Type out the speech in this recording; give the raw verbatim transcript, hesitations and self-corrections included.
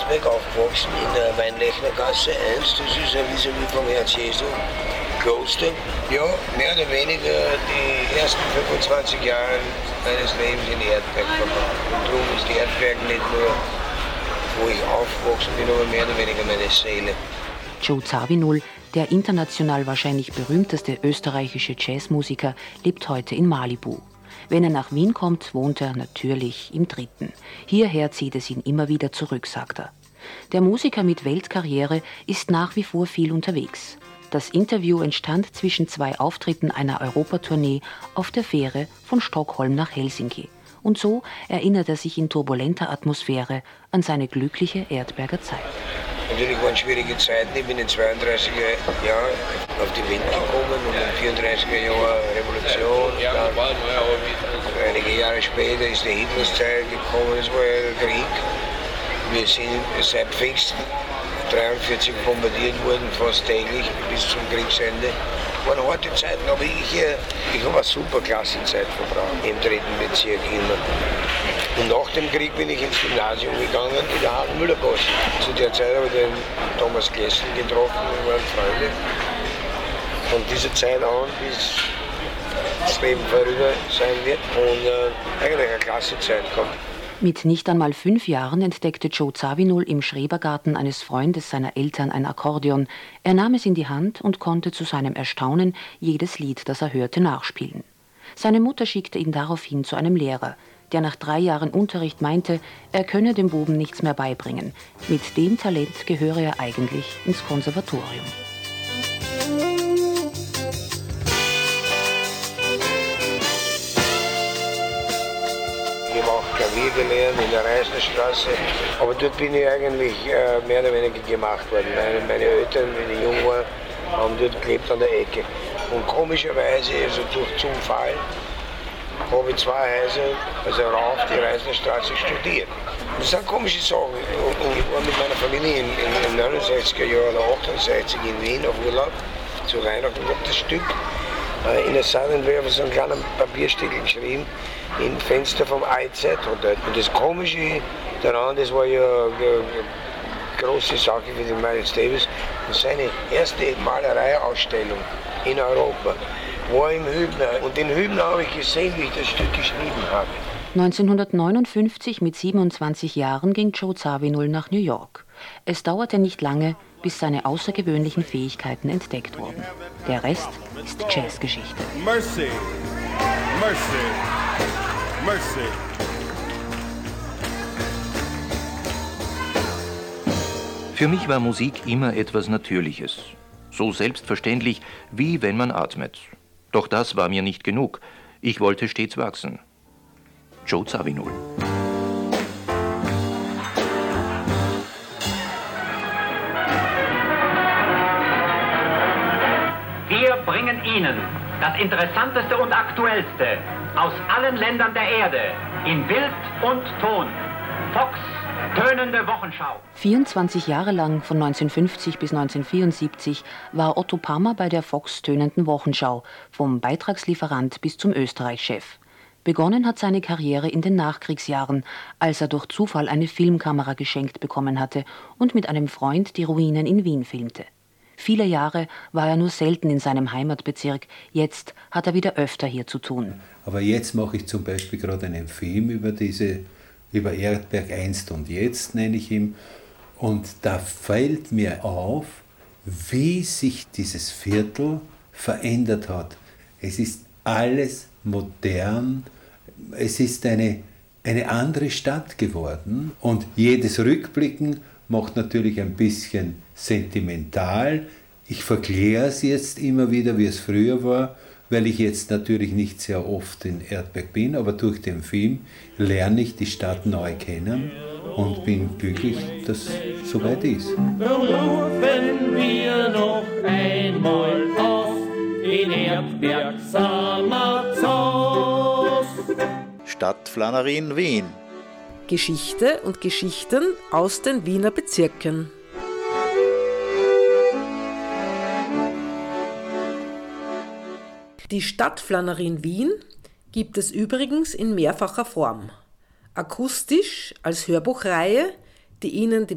Erdberg aufgewachsen, in der Weinlechnergasse eins. Das ist ein vis-à-vis vom Herz Jesu Kloster. Ja, mehr oder weniger die ersten fünfundzwanzig Jahre meines Lebens in Erdberg verbracht. Und darum ist Erdberg nicht nur, wo ich aufgewachsen bin, aber mehr oder weniger meine Seele. Joe Zawinul, der international wahrscheinlich berühmteste österreichische Jazzmusiker, lebt heute in Malibu. Wenn er nach Wien kommt, wohnt er natürlich im Dritten. Hierher zieht es ihn immer wieder zurück, sagt er. Der Musiker mit Weltkarriere ist nach wie vor viel unterwegs. Das Interview entstand zwischen zwei Auftritten einer Europatournee auf der Fähre von Stockholm nach Helsinki. Und so erinnert er sich in turbulenter Atmosphäre an seine glückliche Erdberger Zeit. Natürlich waren schwierige Zeiten. Ich bin in den zweiunddreißiger Jahren auf die Welt gekommen und in den vierunddreißiger Jahren Revolution. Dann, einige Jahre später ist die Hitlerzeit gekommen, es war ja der Krieg. Wir sind seit Pfingsten dreiundvierzig bombardiert worden, fast täglich bis zum Kriegsende. Es waren harte Zeiten, aber ich, ich habe eine super Klassenzeit verbracht, im dritten Bezirk immer. Und nach dem Krieg bin ich ins Gymnasium gegangen, in der Hagen-Müller-Gasse. Zu der Zeit habe ich den Thomas Glessel getroffen, wir waren Freunde. Von dieser Zeit an, bis das Leben vorüber sein wird, und äh, eigentlich eine klasse Zeit gehabt. Mit nicht einmal fünf Jahren entdeckte Joe Zawinul im Schrebergarten eines Freundes seiner Eltern ein Akkordeon. Er nahm es in die Hand und konnte zu seinem Erstaunen jedes Lied, das er hörte, nachspielen. Seine Mutter schickte ihn daraufhin zu einem Lehrer, der nach drei Jahren Unterricht meinte, er könne dem Buben nichts mehr beibringen. Mit dem Talent gehöre er eigentlich ins Konservatorium. Ich habe auch Klavier gelernt in der Reisnerstraße, aber dort bin ich eigentlich äh, mehr oder weniger gemacht worden. Meine, meine Eltern, wenn ich jung war, haben dort gelebt an der Ecke. Und komischerweise, also durch Zufall, habe ich zwei Häuser, also rauf die Reisnerstraße studiert. Das sind komische Sachen. Und ich war mit meiner Familie in den neunundsechziger Jahren oder achtundsechzig in Wien auf Urlaub. Zu Weihnachten habe das Stück in der Sonnenwerfer so einen kleinen Papierstickel geschrieben, im Fenster vom I Z-Hotel. Und das Komische daran, das war ja eine große Sache für den Miles Davis, das seine erste Malereiausstellung in Europa war im Hübner. Und den Hübner habe ich gesehen, wie ich das Stück geschrieben habe. neunzehnhundertneunundfünfzig mit siebenundzwanzig Jahren ging Joe Zawinul nach New York. Es dauerte nicht lange, bis seine außergewöhnlichen Fähigkeiten entdeckt wurden. Der Rest ist Jazzgeschichte. Mercy, mercy, mercy. Für mich war Musik immer etwas Natürliches. So selbstverständlich, wie wenn man atmet. Doch das war mir nicht genug. Ich wollte stets wachsen. Joe Zawinul. Wir bringen Ihnen das Interessanteste und Aktuellste aus allen Ländern der Erde in Bild und Ton. Fox Tönende Wochenschau. vierundzwanzig Jahre lang, von neunzehnhundertfünfzig bis neunzehnhundertvierundsiebzig, war Otto Pammer bei der Fox Tönenden Wochenschau, vom Beitragslieferant bis zum Österreich-Chef. Begonnen hat seine Karriere in den Nachkriegsjahren, als er durch Zufall eine Filmkamera geschenkt bekommen hatte und mit einem Freund die Ruinen in Wien filmte. Viele Jahre war er nur selten in seinem Heimatbezirk, jetzt hat er wieder öfter hier zu tun. Aber jetzt mache ich zum Beispiel gerade einen Film über diese über Erdberg einst und jetzt, nenne ich ihn. Und da fällt mir auf, wie sich dieses Viertel verändert hat. Es ist alles modern, es ist eine, eine andere Stadt geworden. Und jedes Rückblicken macht natürlich ein bisschen sentimental. Ich verkläre es jetzt immer wieder, wie es früher war, weil ich jetzt natürlich nicht sehr oft in Erdberg bin, aber durch den Film lerne ich die Stadt neu kennen und bin glücklich, dass es soweit ist. Rufen wir noch einmal aus, in Erdberg Sommerzoos. Stadtflanerin Wien. Geschichte und Geschichten aus den Wiener Bezirken. Die Stadtflanerin Wien gibt es übrigens in mehrfacher Form. Akustisch als Hörbuchreihe, die Ihnen die